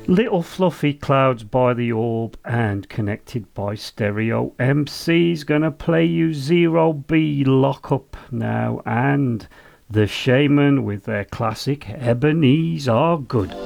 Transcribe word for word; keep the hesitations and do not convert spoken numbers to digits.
Little Fluffy Clouds by the Orb and Connected by Stereo M C's gonna play you Zero B Lockup now, and The Shaman with their classic Ebony's Are Good.